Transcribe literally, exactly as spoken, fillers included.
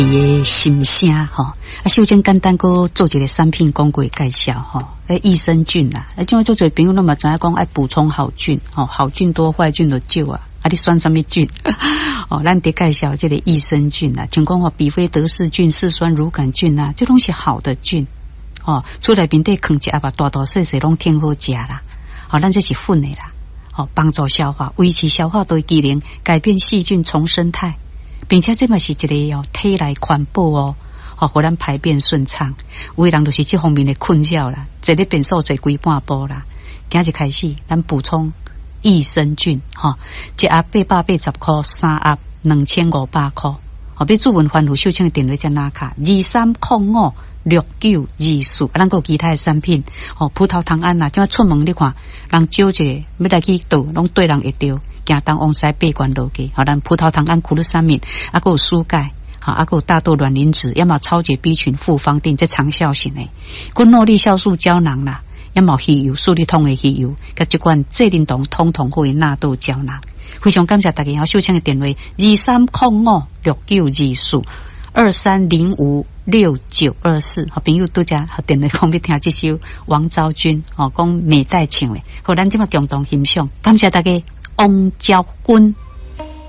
的心声吼，啊，首先简单个做一个产品广告介绍吼，诶，益生菌啦，啊，种做做朋友那么知影讲爱补充好菌，吼，好菌多坏菌就少啊，啊，你选什么菌？哦，咱得介绍这个益生菌啦，像讲哦，比菲德氏菌、嗜酸乳杆菌啊，这拢是好的菌，哦，出来面底啃一下吧，大大细细拢挺好食啦，好、哦，咱这是粉的啦，哦，帮助消化，维持消化的机能，改变细菌重生态。并且这嘛是一个哦体内环保哦，哦，互咱排便顺畅。有的人就是这方面的困扰啦，一日便所坐规半步啦。今日开始，咱补充益生菌，哈、哦，一盒八百八十块，三盒两千五百块。好、哦，要注文欢呼秀清的电话在哪卡？二三零五六九二四。啊，咱有其他的产品，哦，葡萄糖胺啦，怎啊出门你看，人招一个要来去倒，拢对人会着。行东往西八关路去，好，咱葡萄糖胺、苦鲁沙米，啊，还有蔬钙，好，啊，还有大豆卵磷脂，要么超解 B 群、复方定，这长效型的，跟诺丽酵素胶囊啦，要么鱼油、苏力通的鱼油，甲这款这灵酮通通会纳豆胶囊。非常感谢大家，要秀清的电话二三零五六九二四二三零五六九二四，好朋友都家和电话讲要听这首王昭君哦，讲美代唱的，和咱这么共同欣赏，感谢大家。王昭君。